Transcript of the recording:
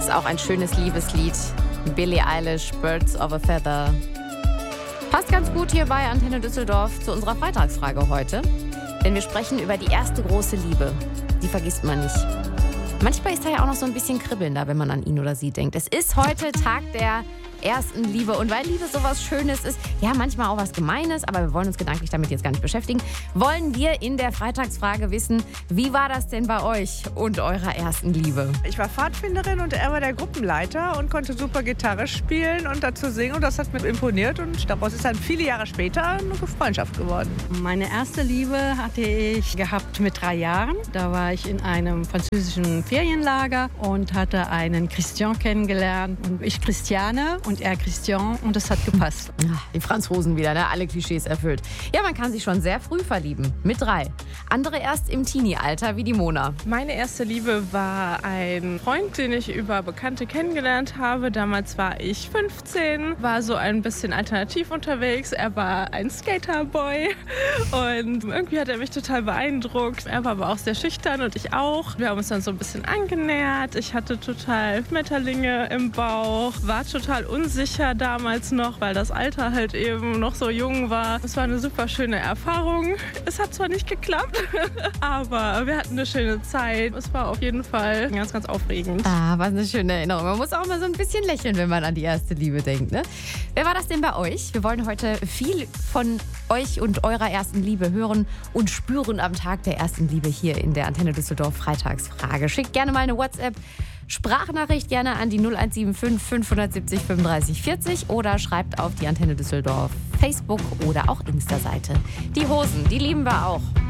Ist auch ein schönes Liebeslied. Billie Eilish, Birds of a Feather. Passt ganz gut hier bei Antenne Düsseldorf zu unserer Freitagsfrage heute. Denn wir sprechen über die erste große Liebe. Die vergisst man nicht. Manchmal ist da ja auch noch so ein bisschen Kribbeln da, wenn man an ihn oder sie denkt. Es ist heute Tag der ersten Liebe. Und weil Liebe sowas Schönes ist, ja, manchmal auch was Gemeines, aber wir wollen uns gedanklich damit jetzt gar nicht beschäftigen, wollen wir in der Freitagsfrage wissen, wie war das denn bei euch und eurer ersten Liebe? Ich war Pfadfinderin und er war der Gruppenleiter und konnte super Gitarre spielen und dazu singen. Und das hat mir imponiert. Und daraus ist dann viele Jahre später eine Freundschaft geworden. Meine erste Liebe hatte ich gehabt mit 3 Jahren. Da war ich in einem französischen Ferienlager und hatte einen Christian kennengelernt. Und ich Christiane und er Christian, und das hat gepasst. Die Franzosen wieder, ne? Alle Klischees erfüllt. Ja, man kann sich schon sehr früh verlieben, mit 3. Andere erst im Teenie-Alter, wie die Mona. Meine erste Liebe war ein Freund, den ich über Bekannte kennengelernt habe. Damals war ich 15, war so ein bisschen alternativ unterwegs. Er war ein Skaterboy und irgendwie hat er mich total beeindruckt. Er war aber auch sehr schüchtern und ich auch. Wir haben uns dann so ein bisschen angenähert. Ich hatte total Schmetterlinge im Bauch, war total unsicher damals noch, weil das Alter halt eben noch so jung war. Es war eine super schöne Erfahrung. Es hat zwar nicht geklappt, aber wir hatten eine schöne Zeit. Es war auf jeden Fall ganz, ganz aufregend. Ah, was eine schöne Erinnerung. Man muss auch mal so ein bisschen lächeln, wenn man an die erste Liebe denkt, ne? Wer war das denn bei euch? Wir wollen heute viel von euch und eurer ersten Liebe hören und spüren am Tag der ersten Liebe hier in der Antenne Düsseldorf Freitagsfrage. Schickt gerne mal eine WhatsApp. Sprachnachricht gerne an die 0175 570 35 40 oder schreibt auf die Antenne Düsseldorf Facebook oder auch Insta-Seite. Die Hosen, die lieben wir auch.